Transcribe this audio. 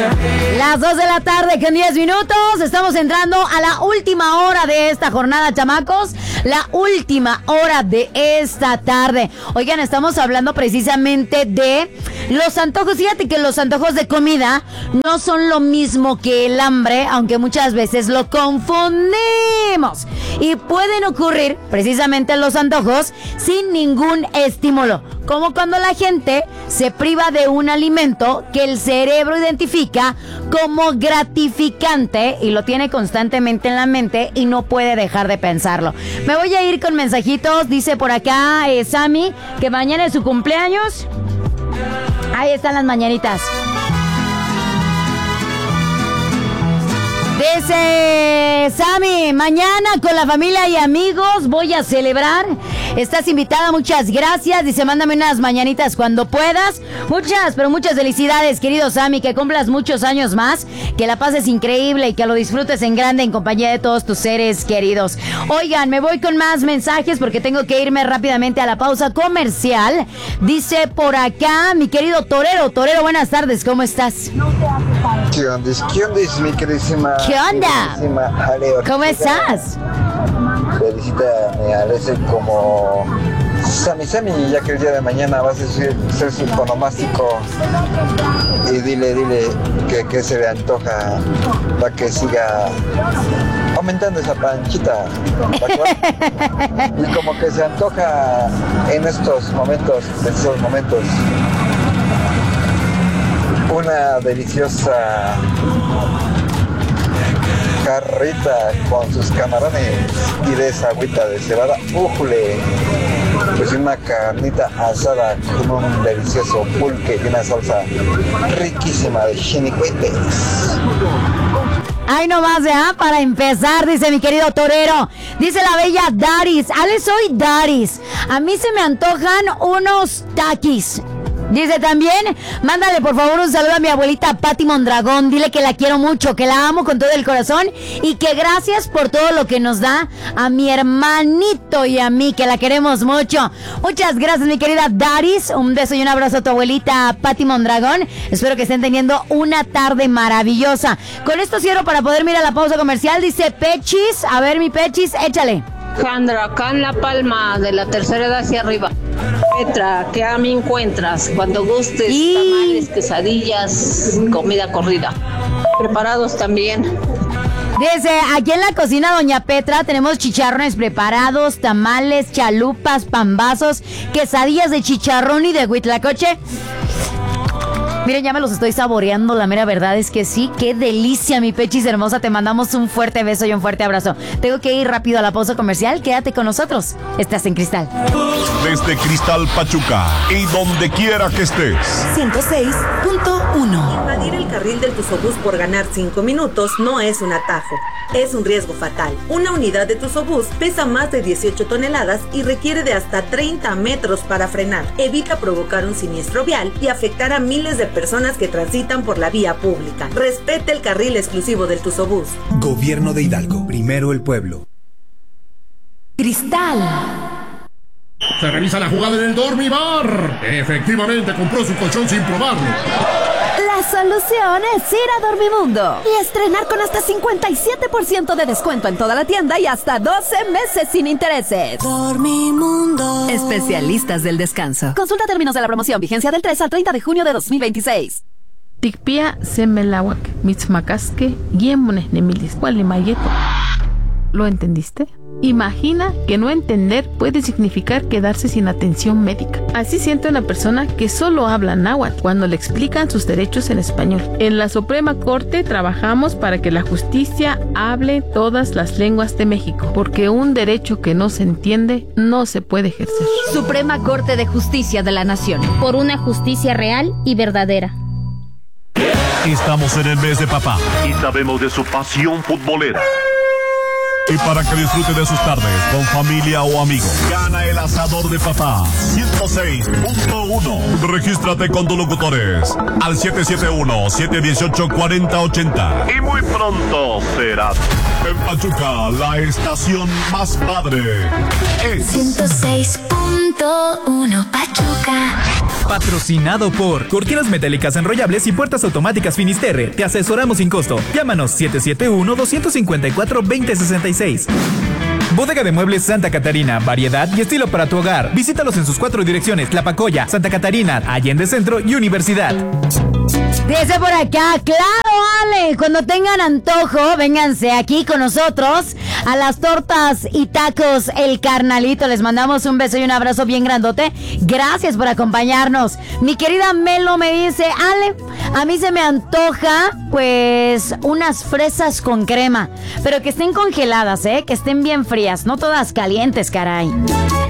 Las 2 de la tarde con 10 minutos. Estamos entrando a la última hora de esta jornada, chamacos. La última hora de esta tarde. Oigan, estamos hablando precisamente de los antojos. Fíjate que los antojos de comida no son lo mismo que el hambre, aunque muchas veces lo confundimos. Y pueden ocurrir precisamente los antojos sin ningún estímulo. Como cuando la gente se priva de un alimento que el cerebro identifica como gratificante y lo tiene constantemente en la mente y no puede dejar de pensarlo. Me voy a ir con mensajitos. Dice por acá Sammy que mañana es su cumpleaños. Ahí están las mañanitas. Dice Sammy, mañana con la familia y amigos voy a celebrar. Estás invitada, muchas gracias. Dice, mándame unas mañanitas cuando puedas. Muchas, pero muchas felicidades, querido Sammy. Que cumplas muchos años más. Que la pases increíble y que lo disfrutes en grande en compañía de todos tus seres queridos. Oigan, me voy con más mensajes porque tengo que irme rápidamente a la pausa comercial. Dice por acá mi querido Torero. Torero, buenas tardes, ¿cómo estás? ¿Qué onda, mi queridísima? ¿Qué onda? ¿Cómo estás? Felicítame a ese como Sammy, ya que el día de mañana vas a ser su onomástico. Y dile que se le antoja para que siga aumentando esa panchita. Y como que se antoja en estos momentos, una deliciosa carrita con sus camarones y de esa agüita de cebada, ¡újule! Pues una carnita asada con un delicioso pulque y una salsa riquísima de chinicuites. Ay, no más, para empezar, dice mi querido Torero. Dice la bella Daris. Ale, soy Daris. A mí se me antojan unos taquis. Dice también, mándale por favor un saludo a mi abuelita Pati Mondragón. Dile que la quiero mucho, que la amo con todo el corazón y que gracias por todo lo que nos da a mi hermanito y a mí, que la queremos mucho. Muchas gracias, mi querida Daris. Un beso y un abrazo a tu abuelita Pati Mondragón. Espero que estén teniendo una tarde maravillosa. Con esto cierro para poder mirar la pausa comercial. Dice Pechis, a ver mi Pechis, échale. Jandra, acá en La Palma, de la tercera edad hacia arriba. Petra, ¿qué a mí encuentras? Cuando gustes, tamales, quesadillas, comida corrida. Preparados también. Dice, aquí en la cocina Doña Petra tenemos chicharrones preparados, tamales, chalupas, pambazos, quesadillas de chicharrón y de huitlacoche. Miren, ya me los estoy saboreando, la mera verdad es que sí, qué delicia, mi Pechis hermosa, te mandamos un fuerte beso y un fuerte abrazo. Tengo que ir rápido a la pausa comercial, quédate con nosotros, estás en Cristal. Desde Cristal Pachuca y donde quiera que estés. 106.1. Invadir el carril del Tusobús por ganar 5 minutos no es un atajo, es un riesgo fatal. Una unidad de Tusobús pesa más de 18 toneladas y requiere de hasta 30 metros para frenar. Evita provocar un siniestro vial y afectar a miles de personas que transitan por la vía pública. Respete el carril exclusivo del Tusobús. Gobierno de Hidalgo. Primero el pueblo. Cristal. Se revisa la jugada en el Dormibar. Efectivamente compró su colchón sin probarlo. La solución es ir a Dormimundo y estrenar con hasta 57% de descuento en toda la tienda y hasta 12 meses sin intereses. Dormimundo. Especialistas del descanso. Consulta términos de la promoción. Vigencia del 3 al 30 de junio de 2026. Tikpia semelawak, mitzmacasque, guiemones nemilis, mayeto. ¿Lo entendiste? Imagina que no entender puede significar quedarse sin atención médica. Así siente una persona que solo habla náhuatl cuando le explican sus derechos en español. En la Suprema Corte trabajamos para que la justicia hable todas las lenguas de México, porque un derecho que no se entiende no se puede ejercer. Suprema Corte de Justicia de la Nación. Por una justicia real y verdadera. Estamos en el mes de papá y sabemos de su pasión futbolera. Y para que disfrute de sus tardes con familia o amigos, gana el asador de papá 106.1. Regístrate con tus locutores al 771-718-4080. Y muy pronto serás en Pachuca, la estación más padre. Es 106.1 Pachuca. Patrocinado por Cortinas Metálicas Enrollables y Puertas Automáticas Finisterre. Te asesoramos sin costo. Llámanos 771-254-2066. Bodega de Muebles Santa Catarina, variedad y estilo para tu hogar. Visítalos en sus 4 direcciones: Tlapacoya, Santa Catarina, Allende Centro y Universidad. Dice por acá, claro, Ale, cuando tengan antojo, vénganse aquí con nosotros a las tortas y tacos El Carnalito. Les mandamos un beso y un abrazo bien grandote. Gracias por acompañarnos. Mi querida Melo me dice, Ale, a mí se me antoja, pues, unas fresas con crema, pero que estén congeladas, que estén bien frías, no todas calientes, caray.